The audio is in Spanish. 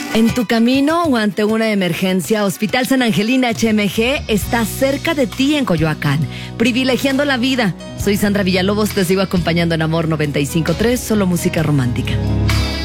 En tu camino o ante una emergencia, Hospital San Angelina HMG está cerca de ti en Coyoacán, privilegiando la vida. Soy Sandra Villalobos, te sigo acompañando en Amor 95.3, solo música romántica.